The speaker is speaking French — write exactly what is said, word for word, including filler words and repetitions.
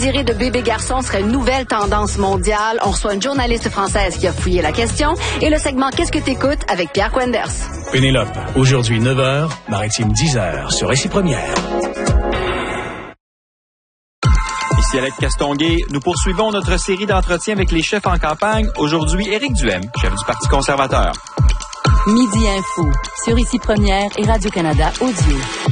désiré de bébé garçon serait une nouvelle tendance mondiale. On reçoit une journaliste française qui a fouillé la question et le segment Qu'est-ce que t'écoutes avec Pierre Quenders. Pénélope, aujourd'hui neuf heures, Maritime dix heures sur Récit Première. Ici Alex Castonguay, nous poursuivons notre série d'entretiens avec les chefs en campagne. Aujourd'hui, Éric Duhem, chef du Parti conservateur. Midi Info, sur Ici Première et Radio-Canada Audio.